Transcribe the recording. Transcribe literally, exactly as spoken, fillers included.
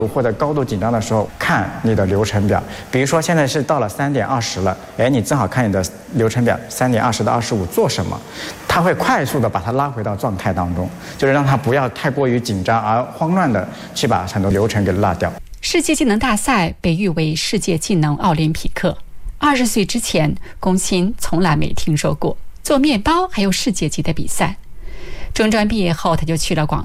或者高度紧张的时候，看你的流程表。比如说现在是到了三点二十了，哎，你正好看你的流程表，三点二十到二十五做什么，它会快速的把它拉回到状态当中，就是让它不要太过于紧张而慌乱的去把很多流程给落掉。 世界技能大赛被誉为世界技能奥林匹克。二十岁之前，龚鑫从来没听说过做面包还有世界级的比赛。中专毕业后，他就去了广